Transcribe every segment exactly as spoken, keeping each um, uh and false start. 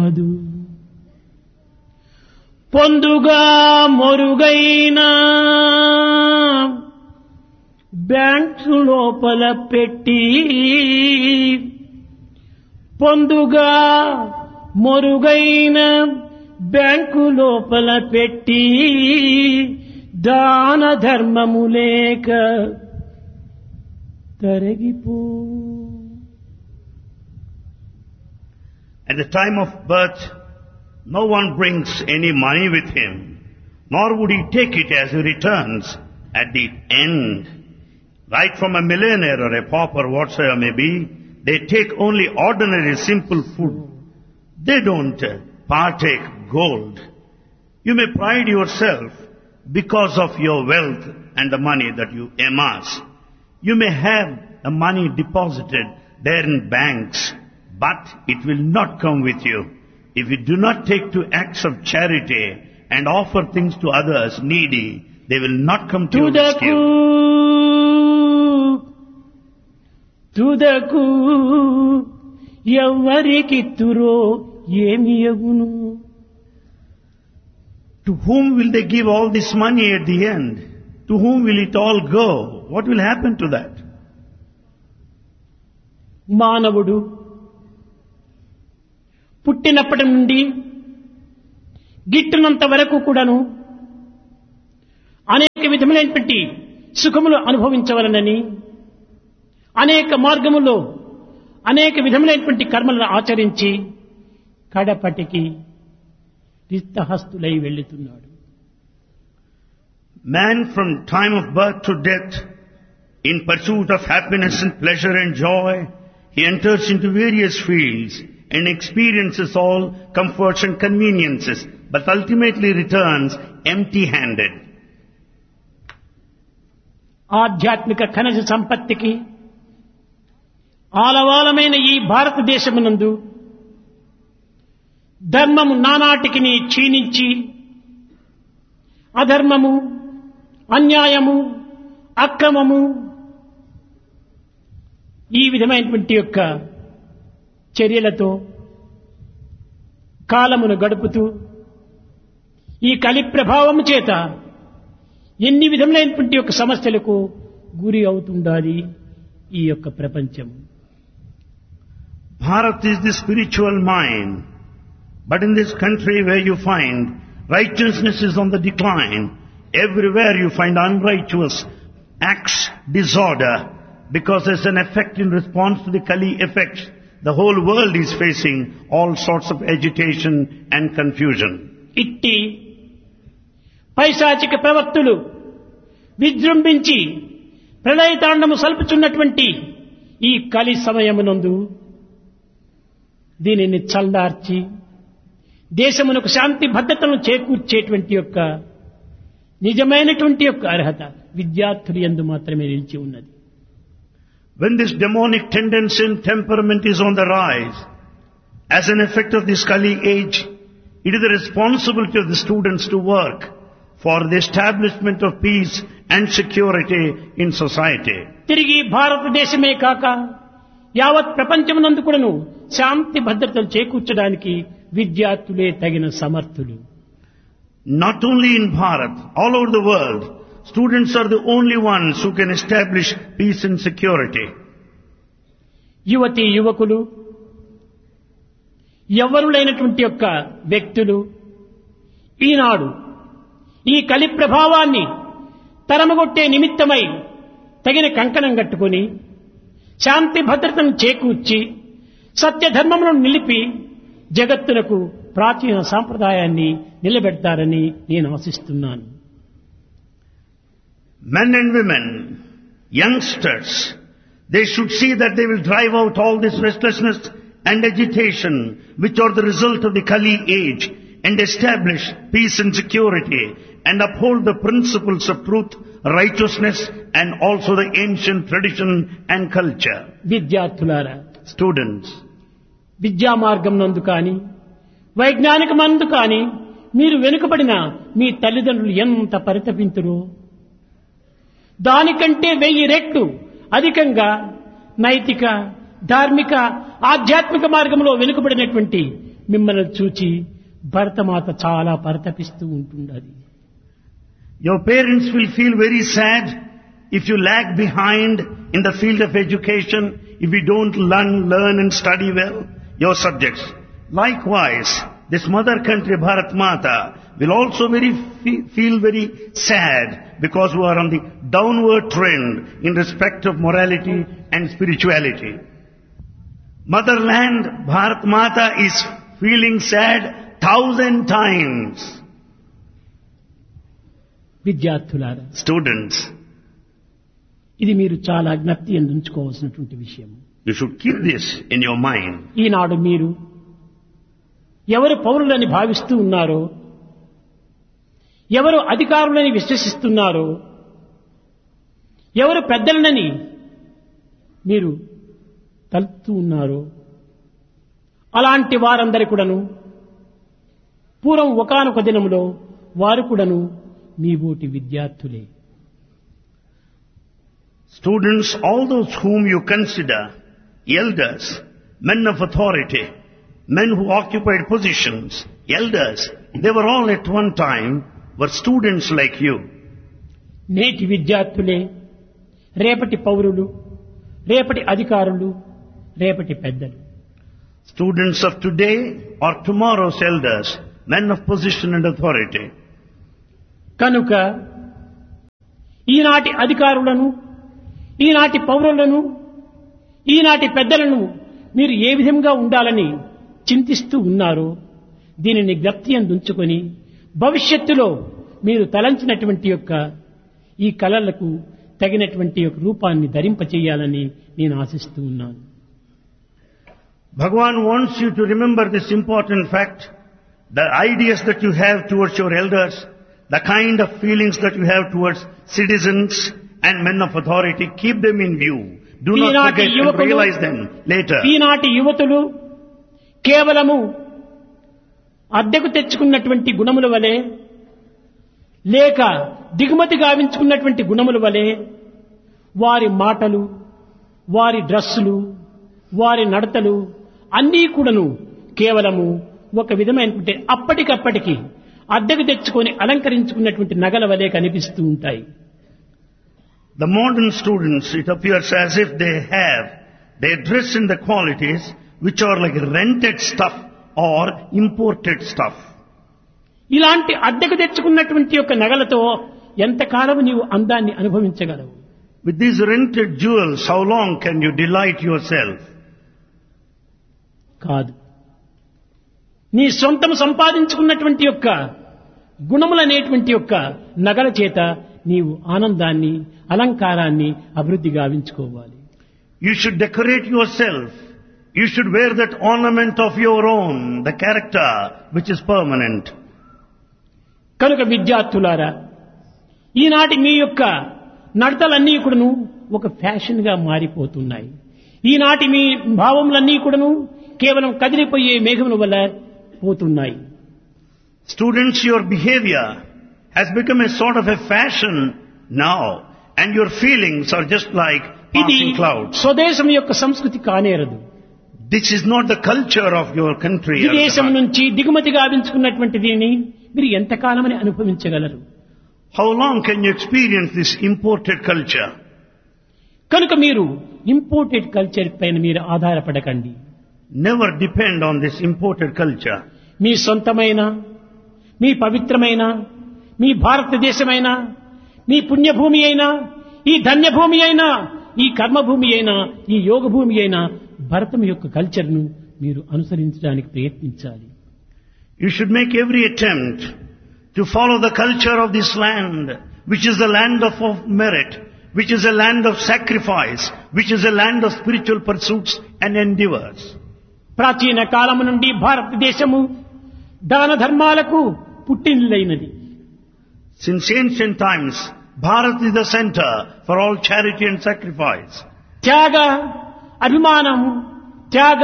కాదు. పొందుగా మొరుగైన బ్యాంకు లోపల పెట్టి, పొందుగా మొరుగైన బ్యాంకు లోపల పెట్టి, దాన ధర్మము లేక తరగిపో. At the time of birth, no one brings any money with him, nor would he take it as he returns at the end. Right from a millionaire or a pauper, whatsoever may be, they take only ordinary simple food. They don't partake gold. You may pride yourself because of your wealth and the money that you amass. You may have the money deposited there in banks, but it will not come with you. If you do not take to acts of charity and offer things to others needy, they will not come to your rescue. తుదకు ఎవరికిత్తురో ఏమి యగును. To whom will they give all this money at the end? To whom will it all go? What will happen to that? మానవుడు పుట్టినప్పటి నుండి గిట్టునంత వరకు కూడాను అనేక విధములైనటువంటి సుఖములు అనుభవించవలనని, అనేక మార్గములో అనేక విధములైనటువంటి కర్మలను ఆచరించి కడపటికి రిక్తహస్తులై వెళ్ళుతున్నాడు. Man from time of birth to death, in pursuit of happiness and pleasure and joy, he enters into various fields and experiences all comforts and conveniences, but ultimately returns empty-handed. ఆధ్యాత్మిక ఖనిజ సంపత్తికి ఆలవాలమైన ఈ భారతదేశమునందు ధర్మము నానాటికి క్షీణించి అధర్మము, అన్యాయము, అక్రమము ఈ విధమైనటువంటి యొక్క చర్యలతో కాలమును గడుపుతూ ఈ కలి ప్రభావము చేత ఎన్ని విధములైనటువంటి యొక్క సమస్యలకు గురి అవుతుండాలి ఈ యొక్క ప్రపంచం. Bharat is the spiritual mind, but in this country where you find righteousness is on the decline, everywhere you find unrighteous acts, disorder, because there's an effect in response to the Kali effect. The whole world is facing all sorts of agitation and confusion. ఇట్టి పైశాచిక ప్రవక్తులు విజృంభించి ప్రళయతాండము సల్పుచున్నటువంటి ఈ కలి సమయమునందు దీనిని చల్లార్చి దేశమునకు శాంతి భద్రతను చేకూర్చేటువంటి యొక్క నిజమైనటువంటి యొక్క అర్హత విద్యార్థులు యందు మాత్రమే నిలిచి ఉన్నది. When this demonic tendency and temperament is on the rise, as an effect of this Kali age, it is the responsibility of the students to work for the establishment of peace and security in society. తిరిగి భారతదేశమే కాక యావత్ ప్రపంచమునందు కూడాను శాంతి భద్రతలు చేకూర్చడానికి విద్యార్థులే తగిన సమర్థులు. Not only in Bharat, all over the world, students are the only ones who can establish peace and security. యువతి యువకులు ఎవరులైనటువంటి యొక్క వ్యక్తులు ఈనాడు ఈ కలి ప్రభావాన్ని తరమగొట్టే నిమిత్తమై తగిన కంకణం కట్టుకుని శాంతి భద్రతను చేకూర్చి సత్యధర్మములను నిలిపి జగత్తునకు ప్రాచీన సాంప్రదాయాన్ని నిలబెడతారని నేను ఆశిస్తున్నాను. Men and women, youngsters, they should see that they will drive out all this restlessness and agitation which are the result of the Kali age and establish peace and security and uphold the principles of truth, righteousness and also the ancient tradition and culture. విద్యార్థులారా, Students, విద్యా మార్గం నందు కానీ వైజ్ఞానిక మందు కానీ మీరు వెనుకబడిన మీ తల్లిదండ్రులు ఎంత పరితపింతురో దానికంటే వెయ్యి రెట్లు అధికంగా నైతిక, ధార్మిక, ఆధ్యాత్మిక మార్గంలో వెనుకబడినటువంటి మిమ్మల్ని చూచి భరతమాత చాలా పరితపిస్తూ ఉంటుండది. Your parents will feel very sad if you lag behind in the field of education, if you don't learn, learn and study well your subjects. Likewise, this mother country, Bharat Mata, will also very feel very sad because we are on the downward trend in respect of morality and spirituality. Motherland, Bharat Mata, is feeling sad thousand times. విద్యార్థులారా, Students, ఇది మీరు చాలా జ్ఞప్తి అందించుకోవాల్సినటువంటి విషయం. you should keep this in your mind. ఈనాడు మీరు ఎవరు పౌరులని భావిస్తూ ఉన్నారో, ఎవరు అధికారులని విశ్వసిస్తున్నారో, ఎవరు పెద్దలనని మీరు తలుపుతూ ఉన్నారో, అలాంటి వారందరి కూడాను పూర్వం ఒకానొక దినములో వారు కూడాను మీ బోటి విద్యార్థులే. Students, all those whom you consider elders, men of authority, men who occupied positions, elders, they were all at one time were students like you. నేటి విద్యార్థులే రేపటి పౌరులు, రేపటి అధికారులు, రేపటి పెద్దలు. Students of today are tomorrow's elders, men of position and authority. కనుక ఈనాటి అధికారులను, ఈనాటి పౌరులను, ఈనాటి పెద్దలను మీరు ఏ విధంగా ఉండాలని చింతిస్తూ ఉన్నారో దీనిని జ్ఞప్తి అందుంచుకొని భవిష్యత్తులో మీరు తలంచినటువంటి యొక్క ఈ కళలకు తగినటువంటి యొక్క రూపాన్ని ధరింపచేయాలని నేను ఆశిస్తూ ఉన్నాను. Bhagavan wants you to remember this important fact, the ideas that you have towards your elders, the kind of feelings that you have towards citizens and men of authority, keep them in view. Do not forget and realize them later. ఈనాటి యువతులు కేవలము అద్దెకు తెచ్చుకున్నటువంటి గుణముల వలె, లేక దిగుమతి గావించుకున్నటువంటి గుణముల వలె వారి మాటలు, వారి డ్రెస్సులు, వారి నడతలు అన్నీ కూడాను కేవలము ఒక విధమైనటువంటి అప్పటికప్పటికి అద్దెకు తెచ్చుకొని అలంకరించుకున్నటువంటి నగల వలె కనిపిస్తూ ఉంటాయి. The modern students, it appears as if they have, they dress in the qualities which are like rented stuff or imported stuff. ఇలాంటి అద్దెకు తెచ్చుకున్నటువంటి యొక్క నగలతో ఎంతకాలం నీవు అందాన్ని అనుభవించగలవు? With these rented jewels, how long can you delight yourself? కాదు. నీ సొంతం సంపాదించుకున్నటువంటి యొక్క గుణములనేటువంటి యొక్క నగల చేత నీవు ఆనందాన్ని, అలంకారాన్ని అభివృద్ధి గావించుకోవాలి. You should decorate yourself. You should wear that ornament of your own, the character which is permanent. కనుక విద్యార్థులారా, ఈనాటి మీ యొక్క నడతలన్నీ కూడాను ఒక ఫ్యాషన్ గా మారిపోతున్నాయి. ఈనాటి మీ భావములన్నీ కూడాను కేవలం కదిలిపోయే మేఘముల వల్ల పోతున్నాయి. Students, your behavior has become a sort of a fashion now, and your feelings are just like ఇది passing clouds. స్వదేశం యొక్క సంస్కృతి కానేరదు. This is not the culture of your country. విదేశం నుంచి దిగుమతి గావించుకున్నటువంటి దీనిని మీరు ఎంతకాలమని అనుభవించగలరు? How long can you experience this imported culture? కనుక మీరు imported culture పైన మీరు ఆధారపడకండి. Never depend on this imported culture. మీ సొంతమైన, మీ పవిత్రమైన, మీ భారతదేశమైన, మీ పుణ్యభూమి అయినా, ఈ ధన్యభూమి అయినా, ఈ కర్మభూమి అయినా, ఈ యోగ భూమి అయినా భరతం యొక్క కల్చర్ను మీరు అనుసరించడానికి ప్రయత్నించాలి. You should make every attempt to follow the culture of this land, which is the land of, of merit, which is a land of sacrifice, which is a land of spiritual pursuits and endeavors. ప్రాచీన కాలము నుండి భారతదేశము దాన ధర్మాలకు పుట్టినిల్లైనది. Since ancient times, Bharat is the center for all charity and sacrifice. త్యాగ, అభిమానము, త్యాగ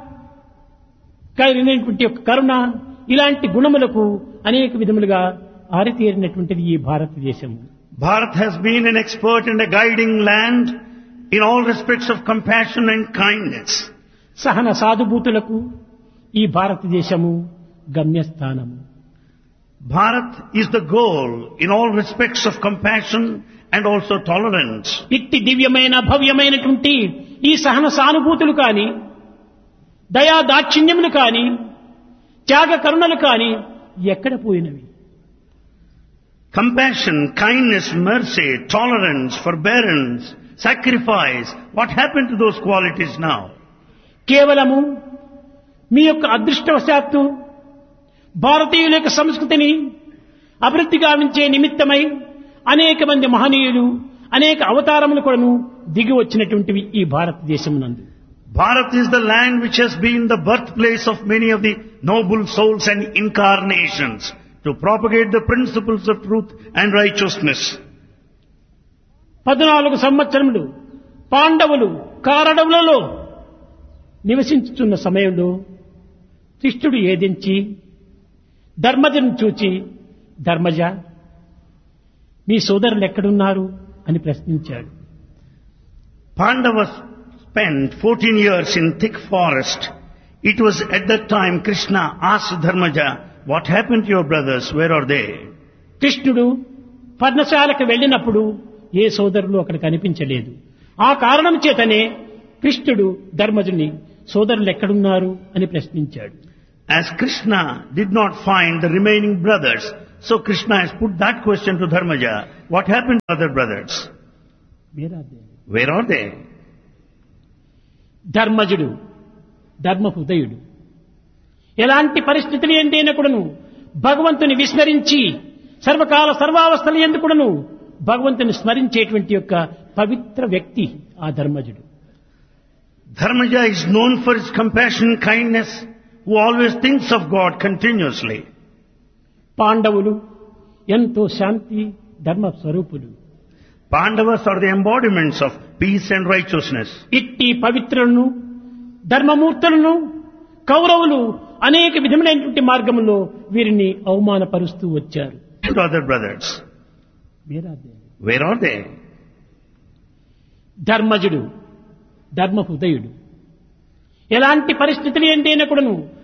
కలిగినటువంటి యొక్క కరుణ, ఇలాంటి గుణములకు అనేక విధములుగా ఆరితేరినటువంటిది ఈ భారతదేశము. Bharat has been an expert and a guiding land in all respects of compassion and kindness. సహన సాధుభూతులకు, ఈ భారతదేశము గమ్యస్థానము. Bharat is the goal in all respects of compassion and also tolerance. ఇట్టి దివ్యమైన భవ్యమైనటువంటి ఈ సహన సానుభూతులు కాని, దయా దాక్షిణ్యములు కాని, త్యాగ కరుణలు కాని ఎక్కడ పోయినవి? Compassion, kindness, mercy, tolerance, forbearance, sacrifice. What happened to those qualities now? కేవలము మీ యొక్క అదృష్టవశాత్తు భారతీయుల యొక్క సంస్కృతిని అభివృద్ధి గావించే నిమిత్తమై అనేక మంది మహనీయులు అనేక అవతారములు కూడాను దిగి వచ్చినటువంటివి ఈ భారతదేశమునందు. Bharat is the land which has been the birthplace of many of the noble souls and incarnations to propagate the principles of truth and righteousness. పద్నాలుగు సంవత్సరములు పాండవులు కారడవులలో నివసించుతున్న సమయంలో కృష్ణుడు ఏదించి ధర్మజను చూచి, ధర్మజ మీ సోదరులు ఎక్కడున్నారు అని ప్రశ్నించాడు. Pandavas spent fourteen years in thick forest. It was at that time Krishna asked Dharmaja, what happened to your brothers? Where are they? కృష్ణుడు పర్ణశాలకు వెళ్ళినప్పుడు ఏ సోదరులు అక్కడ కనిపించలేదు. ఆ కారణం చేతనే కృష్ణుడు ధర్మజుని సోదరులు ఎక్కడున్నారు అని ప్రశ్నించాడు. As Krishna did not find the remaining brothers, so Krishna has put that question to Dharmaja. What happened to other brothers? Where are they? ధర్మజుడు ధర్మ హృదయుడు ఎలాంటి పరిస్థితులు ఎందైనా కూడాను భగవంతుని విస్మరించి సర్వకాల సర్వావస్థల యందు కూడాను భగవంతుని స్మరించేటువంటి యొక్క పవిత్ర వ్యక్తి ఆ ధర్మజుడు. Dharmaja is known for his compassion, kindness, who always thinks of God continuously. పాండవులు ఎంతో శాంతి ధర్మ స్వరూపులు. Pandavas are the embodiments of peace and righteousness. ఇట్టి పవిత్రులను ధర్మమూర్తులను కౌరవులు అనేక విధములైనటువంటి మార్గంలో వీరిని అవమానపరుస్తూ వచ్చారు. To other brothers. Where are they? ధర్మజుడు ధర్మ హృదయుడు ఎలాంటి పరిస్థితులు ఏంటైనా కూడాను